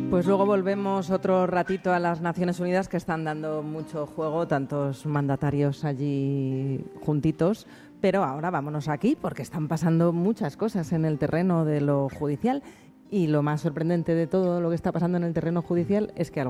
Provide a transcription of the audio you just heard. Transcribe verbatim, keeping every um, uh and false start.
Pues luego volvemos otro ratito a las Naciones Unidas, que están dando mucho juego, tantos mandatarios allí juntitos. Pero ahora vámonos aquí, porque están pasando muchas cosas en el terreno de lo judicial. Y lo más sorprendente de todo lo que está pasando en el terreno judicial es que